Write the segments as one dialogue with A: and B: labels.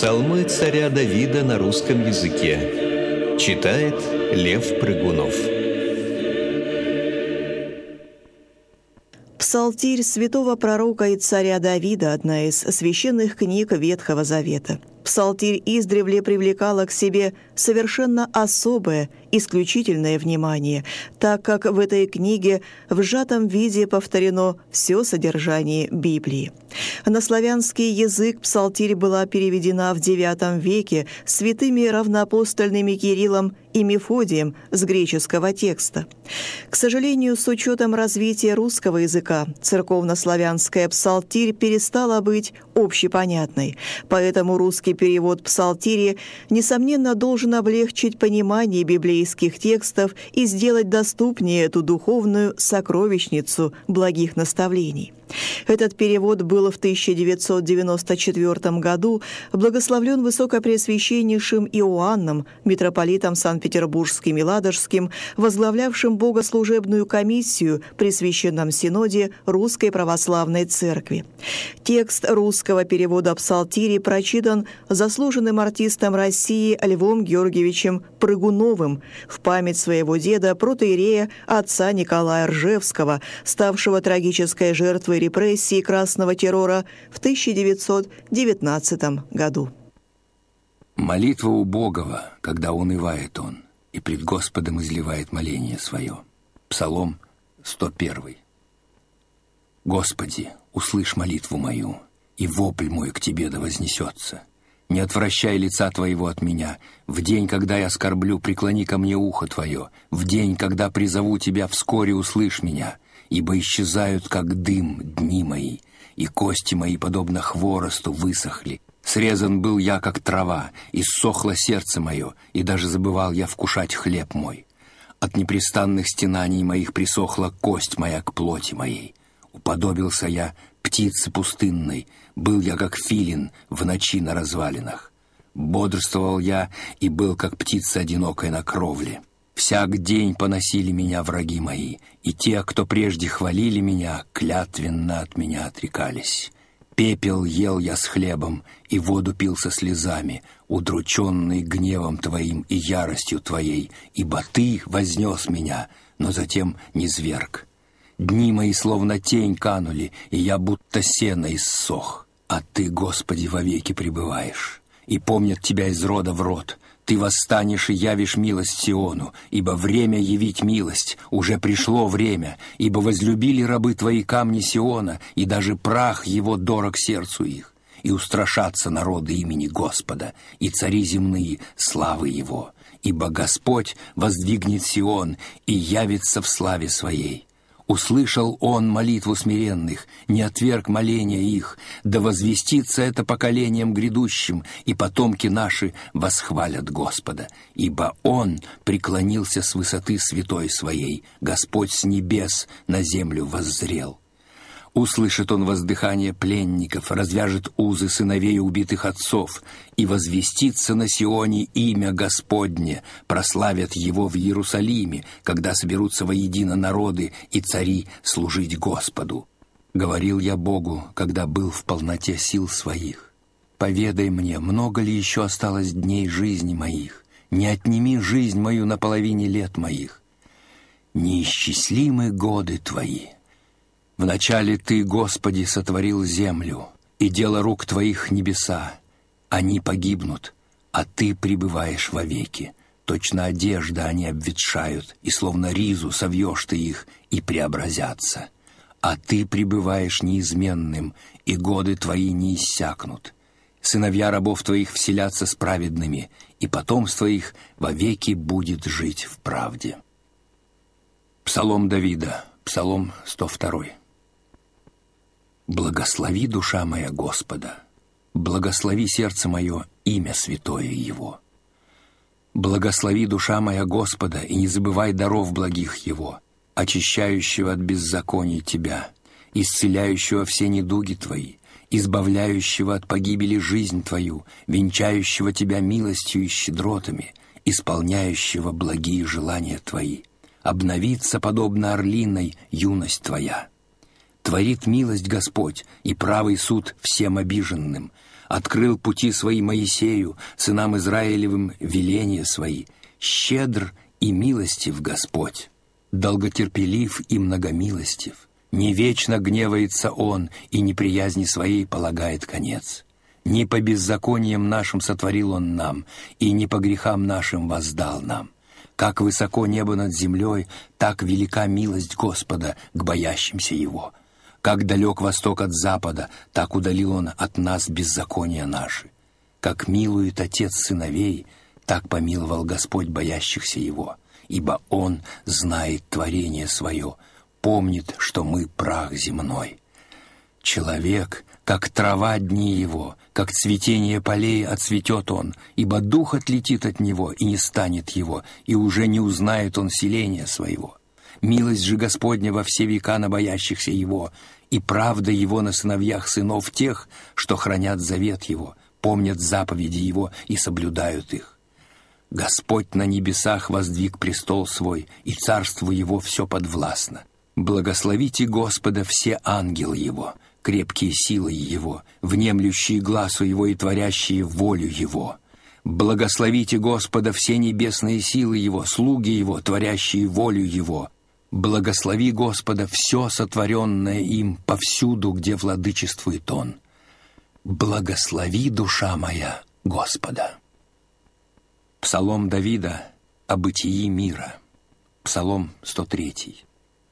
A: Псалмы царя Давида на русском языке. Читает Лев Прыгунов.
B: Псалтирь святого пророка и царя Давида – одна из священных книг Ветхого Завета. Псалтирь издревле привлекала к себе совершенно особое, исключительное внимание, так как в этой книге в сжатом виде повторено все содержание Библии. На славянский язык псалтирь была переведена в IX веке святыми равноапостольными Кириллом и Мефодием с греческого текста. К сожалению, с учетом развития русского языка, церковнославянская псалтирь перестала быть общепонятной, поэтому русский перевод псалтири, несомненно, должен облегчить понимание библейских текстов и сделать доступнее эту духовную сокровищницу благих наставлений. Этот перевод был в 1994 году благословлен Высокопреосвященнейшим Иоанном, митрополитом Санкт-Петербургским и Ладожским, возглавлявшим богослужебную комиссию при Священном Синоде Русской Православной Церкви. Текст русского перевода псалтири прочитан заслуженным артистом России Львом Георгиевичем Прыгуновым в память своего деда протоиерея отца Николая Ржевского, ставшего трагической жертвой репрессий красного террора в 1919 году.
C: Молитва убогого, когда унывает он, и пред Господом изливает моление свое. Псалом 101. Господи, услышь молитву мою, и вопль мой к Тебе да вознесется. Не отвращай лица Твоего от меня. В день, когда я скорблю, преклони ко мне ухо Твое. В день, когда призову Тебя, вскоре услышь меня. Ибо исчезают, как дым, дни мои, и кости мои, подобно хворосту, высохли. Срезан был я, как трава, и ссохло сердце мое, и даже забывал я вкушать хлеб мой. От непрестанных стенаний моих присохла кость моя к плоти моей. Уподобился я птице пустынной, был я, как филин в ночи на развалинах. Бодрствовал я и был, как птица одинокая на кровле. Всяк день поносили меня враги мои, и те, кто прежде хвалили меня, клятвенно от меня отрекались. Пепел ел я с хлебом, и воду пил со слезами, удрученный гневом Твоим и яростью Твоей, ибо Ты вознес меня, но затем низверг. Дни мои словно тень канули, и я будто сено иссох. А Ты, Господи, вовеки пребываешь, и помнят Тебя из рода в род. Ты восстанешь и явишь милость Сиону, ибо время явить милость, уже пришло время, ибо возлюбили рабы Твои камни Сиона, и даже прах его дорог сердцу их, и устрашатся народы имени Господа, и цари земные славы Его, ибо Господь воздвигнет Сион и явится в славе Своей. Услышал Он молитву смиренных, не отверг моления их, да возвестится это поколением грядущим, и потомки наши восхвалят Господа. Ибо Он преклонился с высоты святой Своей, Господь с небес на землю воззрел. Услышит Он воздыхание пленников, развяжет узы сыновей убитых отцов, и возвестится на Сионе имя Господне, прославят Его в Иерусалиме, когда соберутся воедино народы и цари служить Господу. Говорил я Богу, когда был в полноте сил своих. Поведай мне, много ли еще осталось дней жизни моих, не отними жизнь мою на половине лет моих. Неисчислимы годы Твои. Вначале Ты, Господи, сотворил землю, и дело рук Твоих небеса. Они погибнут, а Ты пребываешь вовеки. Точно одежда они обветшают, и словно ризу совьешь Ты их, и преобразятся. А Ты пребываешь неизменным, и годы Твои не иссякнут. Сыновья рабов Твоих вселятся с праведными, и потомство их вовеки будет жить в правде. Псалом Давида, Псалом 102. Благослови, душа моя, Господа, благослови сердце мое имя святое Его. Благослови, душа моя, Господа, и не забывай даров благих Его, очищающего от беззаконий Тебя, исцеляющего все недуги Твои, избавляющего от погибели жизнь Твою, венчающего Тебя милостью и щедротами, исполняющего благие желания Твои. Обновится, подобно орлиной, юность Твоя. Творит милость Господь и правый суд всем обиженным. открыл пути свои Моисею, сынам Израилевым веления свои. Щедр и милостив Господь, долготерпелив и многомилостив. Не вечно гневается Он, и неприязни своей полагает конец. Не по беззакониям нашим сотворил Он нам, и не по грехам нашим воздал нам. Как высоко небо над землей, так велика милость Господа к боящимся Его. Как далек восток от запада, так удалил Он от нас беззакония наши. Как милует Отец сыновей, так помиловал Господь боящихся Его. Ибо Он знает творение свое, помнит, что мы прах земной. Человек, как трава дни его, как цветение полей отцветет он, ибо дух отлетит от него, и не станет его, и уже не узнает он селения своего. Милость же Господня во все века на боящихся Его, и правда Его на сыновьях сынов тех, что хранят завет Его, помнят заповеди Его и соблюдают их. Господь на небесах воздвиг престол свой, и царству Его все подвластно. Благословите Господа все ангелы Его, крепкие силы Его, внемлющие глазу Его и творящие волю Его. Благословите Господа все небесные силы Его, слуги Его, творящие волю Его. Благослови Господа все сотворенное им повсюду, где владычествует Он. Благослови, душа моя, Господа. Псалом Давида о бытии мира. Псалом 103.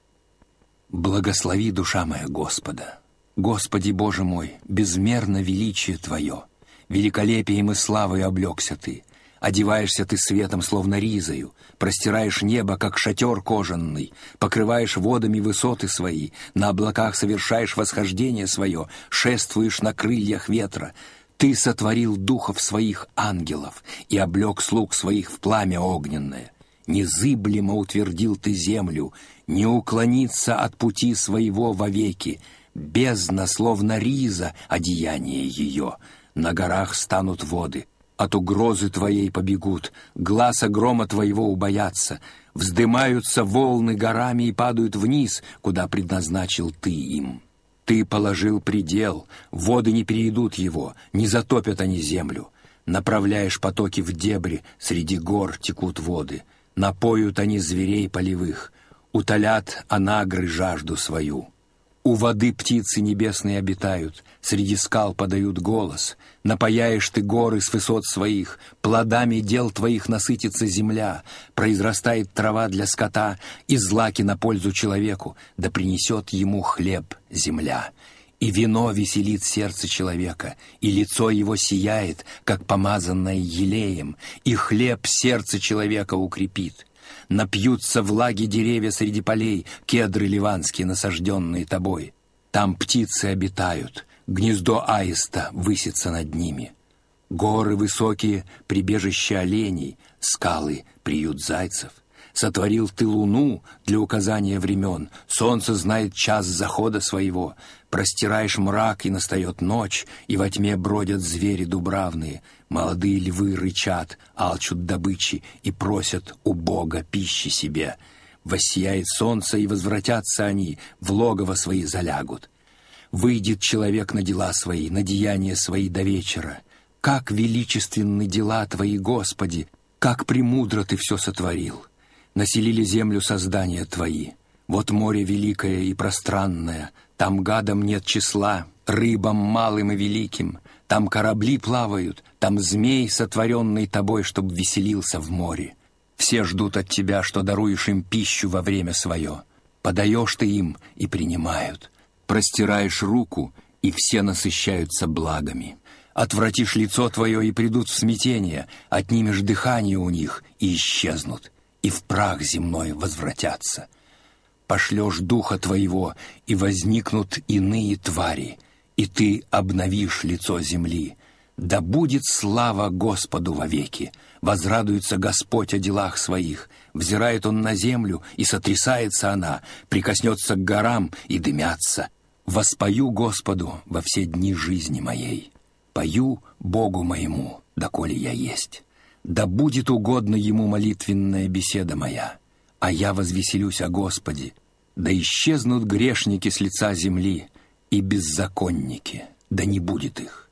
C: Благослови, душа моя, Господа. Господи Боже мой, безмерно величие Твое, великолепием и славой облегся Ты. Одеваешься Ты светом, словно ризою, простираешь небо, как шатер кожаный, покрываешь водами высоты свои, на облаках совершаешь восхождение свое, шествуешь на крыльях ветра. Ты сотворил духов своих ангелов и облек слуг своих в пламя огненное. Незыблемо утвердил Ты землю, не уклониться от пути своего вовеки. Бездна, словно риза, одеяние ее. На горах станут воды, от угрозы Твоей побегут, гласа грома Твоего убоятся. Вздымаются волны горами и падают вниз, куда предназначил Ты им. Ты положил предел, воды не перейдут его, не затопят они землю. Направляешь потоки в дебри, среди гор текут воды. Напоют они зверей полевых, утолят анагры жажду свою. У воды птицы небесные обитают, среди скал подают голос. Напояешь Ты горы с высот своих, плодами дел Твоих насытится земля, произрастает трава для скота и злаки на пользу человеку, да принесет ему хлеб земля. И вино веселит сердце человека, и лицо его сияет, как помазанное елеем, и хлеб сердце человека укрепит. Напьются влаги деревья среди полей, кедры ливанские, насажденные Тобой. Там птицы обитают, гнездо аиста высится над ними. Горы высокие — прибежище оленей, скалы — приют зайцев. Сотворил Ты луну для указания времен, солнце знает час захода своего. Простираешь мрак, и настает ночь, и во тьме бродят звери дубравные. Молодые львы рычат, алчут добычи и просят у Бога пищи себе. Воссияет солнце, и возвратятся они, в логово свои залягут. Выйдет человек на дела свои, на деяния свои до вечера. Как величественны дела Твои, Господи, как премудро Ты все сотворил. Населили землю создания Твои. Вот море великое и пространное, там гадам нет числа, рыбам малым и великим. Там корабли плавают, там змей, сотворенный Тобой, чтоб веселился в море. Все ждут от Тебя, что даруешь им пищу во время свое. Подаешь Ты им, и принимают. Простираешь руку, и все насыщаются благами. Отвратишь лицо Твое, и придут в смятение, отнимешь дыхание у них, и исчезнут, и в прах земной возвратятся. Пошлешь Духа Твоего, и возникнут иные твари, и Ты обновишь лицо земли. Да будет слава Господу вовеки, возрадуется Господь о делах Своих. Взирает Он на землю, и сотрясается она, прикоснется к горам, и дымятся. Воспою Господу во все дни жизни моей. Пою Богу моему, доколе я есть. Да будет угодно Ему молитвенная беседа моя. А я возвеселюсь о Господе. Да исчезнут грешники с лица земли, и беззаконники, да не будет их.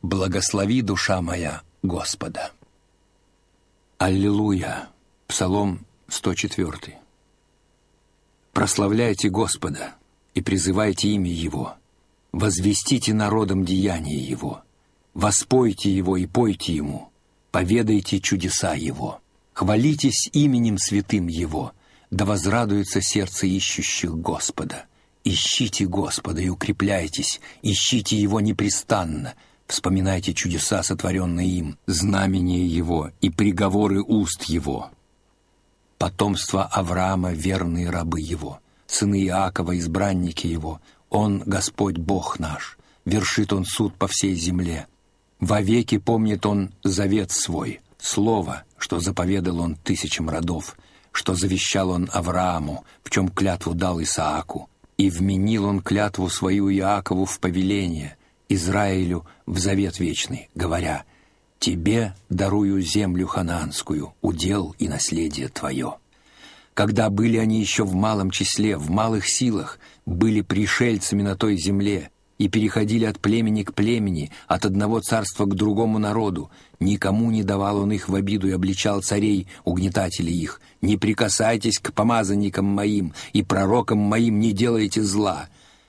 C: Благослови, душа моя, Господа. Аллилуйя. Псалом 104. Прославляйте Господа и призывайте имя Его. Возвестите народам деяния Его. Воспойте Его и пойте Ему. Поведайте чудеса Его. Хвалитесь именем святым Его. Да возрадуется сердце ищущих Господа. Ищите Господа и укрепляйтесь. Ищите Его непрестанно. Вспоминайте чудеса, сотворенные им, знамения Его и приговоры уст Его. Потомство Авраама, верные рабы Его, сыны Иакова, избранники Его. Он, Господь Бог наш, вершит Он суд по всей земле. Вовеки помнит Он завет свой, слово, что заповедал Он тысячам родов, что завещал Он Аврааму, в чем клятву дал Исааку. И вменил Он клятву свою Иакову в повеление, Израилю в завет вечный, говоря: «Тебе дарую землю ханаанскую, удел и наследие твое». Когда были они еще в малом числе, в малых силах, были пришельцами на той земле и переходили от племени к племени, от одного царства к другому народу, никому не давал Он их в обиду и обличал царей, угнетателей их: «Не прикасайтесь к помазанникам моим, и пророкам моим не делайте зла».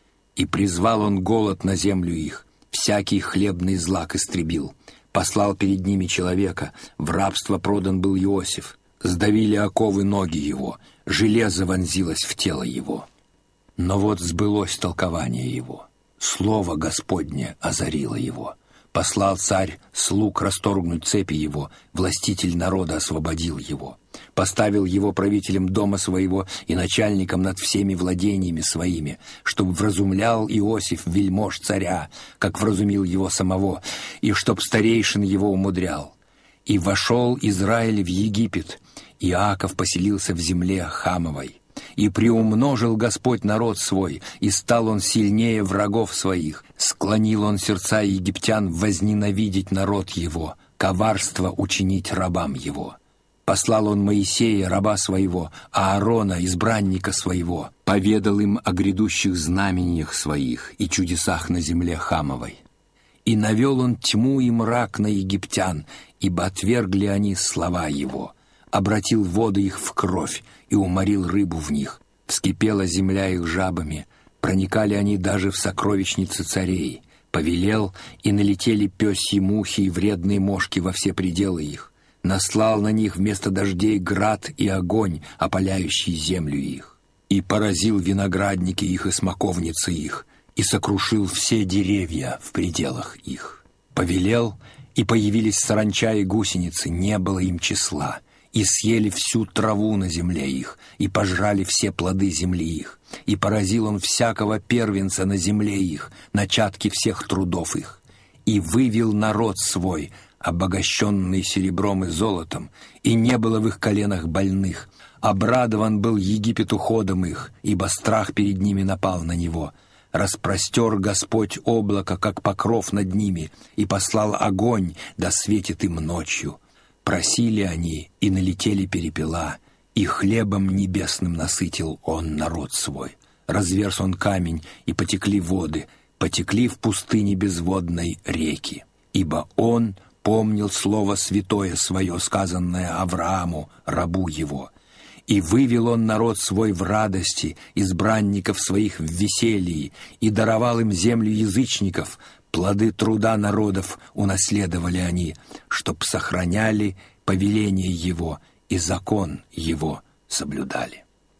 C: И призвал Он голод на землю их, всякий хлебный злак истребил. Послал перед ними человека, в рабство продан был Иосиф. Сдавили оковы ноги его, железо вонзилось в тело его. Но вот сбылось толкование его, слово Господне озарило его. Послал царь слуг расторгнуть цепи его, властитель народа освободил его. Поставил его правителем дома своего и начальником над всеми владениями своими, чтобы вразумлял Иосиф вельмож царя, как вразумил его самого, и чтоб старейшин его умудрял. И вошел Израиль в Египет, Иаков поселился в земле Хамовой. И приумножил Господь народ свой, и стал он сильнее врагов своих. Склонил он сердца египтян возненавидеть народ его, коварство учинить рабам его. Послал он Моисея, раба своего, Аарона, избранника своего, поведал им о грядущих знамениях своих и чудесах на земле Хамовой. И навел он тьму и мрак на египтян, ибо отвергли они слова его. Обратил воды их в кровь и уморил рыбу в них. Вскипела земля их жабами, проникали они даже в сокровищницы царей. Повелел, и налетели пёсьи мухи и вредные мошки во все пределы их. Наслал на них вместо дождей град и огонь, опаляющий землю их. И поразил виноградники их и смоковницы их, и сокрушил все деревья в пределах их. Повелел, и появились саранча и гусеницы, не было им числа, и съели всю траву на земле их, и пожрали все плоды земли их. И поразил он всякого первенца на земле их, начатки всех трудов их. И вывел народ свой, обогащенный серебром и золотом, и не было в их коленах больных. Обрадован был Египет уходом их, ибо страх перед ними напал на него. Распростер Господь облако, как покров над ними, и послал огонь, да светит им ночью. Просили они, и налетели перепела, и хлебом небесным насытил он народ свой. Разверз он камень, и потекли воды, потекли в пустыне безводной реки. Ибо он помнил слово святое свое, сказанное Аврааму, рабу его. И вывел он народ свой в радости, избранников своих в веселье, и даровал им землю язычников. Плоды труда народов унаследовали они, чтоб сохраняли повеление его и закон его соблюдали.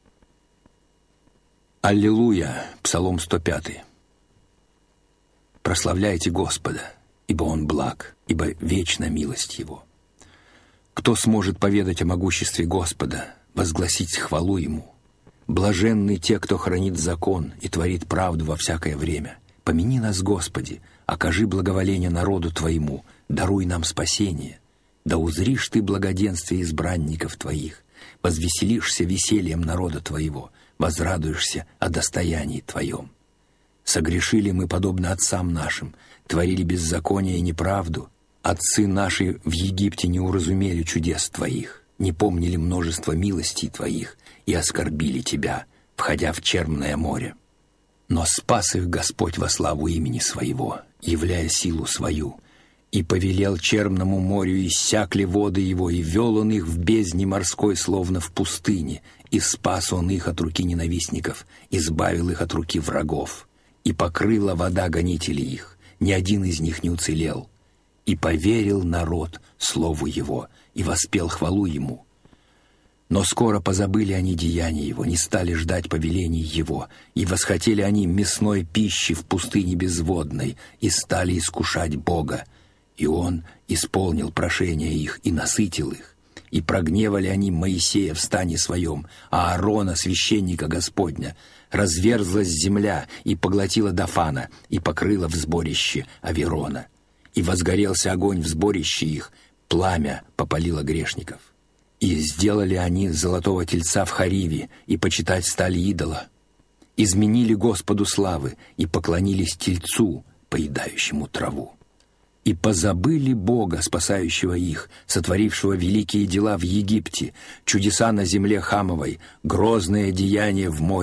C: Аллилуйя! Псалом 105. Прославляйте Господа, ибо Он благ, ибо вечна милость Его. Кто сможет поведать о могуществе Господа, возгласить хвалу Ему? Блаженны те, кто хранит закон и творит правду во всякое время. Помяни нас, Господи, окажи благоволение народу Твоему, даруй нам спасение. Да узришь Ты благоденствие избранников Твоих, возвеселишься весельем народа Твоего, возрадуешься о достоянии Твоем. Согрешили мы, подобно отцам нашим, творили беззаконие и неправду. Отцы наши в Египте не уразумели чудес Твоих, не помнили множество милостей Твоих и оскорбили Тебя, входя в черное море. Но спас их Господь во славу имени Своего, являя силу Свою. И повелел Черному морю, иссякли воды его, и вел он их в бездне морской, словно в пустыне, и спас он их от руки ненавистников, избавил их от руки врагов. И покрыла вода гонителей их, ни один из них не уцелел. И поверил народ слову его, и воспел хвалу ему. Но скоро позабыли они деяния его, не стали ждать повелений его, и восхотели они мясной пищи в пустыне безводной, и стали искушать Бога. И он исполнил прошение их и насытил их. И прогневали они Моисея в стане своем, а Аарона, священника Господня. Разверзлась земля и поглотила Дафана, и покрыла в сборище Аверона. И возгорелся огонь в сборище их, пламя попалило грешников. И сделали они золотого тельца в Хариве, и почитать стали идола. Изменили Господу славы, и поклонились тельцу, поедающему траву. И позабыли Бога, спасающего их, сотворившего великие дела в Египте, чудеса на земле Хамовой, грозное деяние в море,